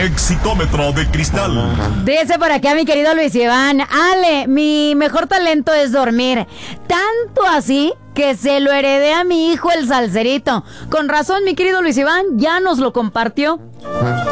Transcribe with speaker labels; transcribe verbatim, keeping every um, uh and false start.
Speaker 1: Exitómetro de cristal.
Speaker 2: Dice por acá mi querido Luis Iván: Ale, mi mejor talento es dormir. Tanto así que se lo heredé a mi hijo el salserito. Con razón, mi querido Luis Iván, ya nos lo compartió.